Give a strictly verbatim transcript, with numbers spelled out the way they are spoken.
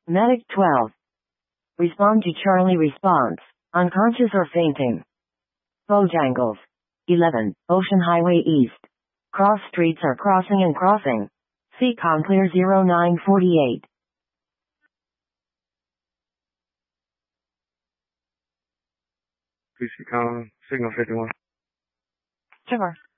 Medic twelve. Respond to Charlie response. Unconscious or fainting. Bojangles. eleven. Ocean Highway East. Cross streets are crossing and crossing. Seacon clear zero nine forty-eight. Seacon, signal fifty-one. Trevor.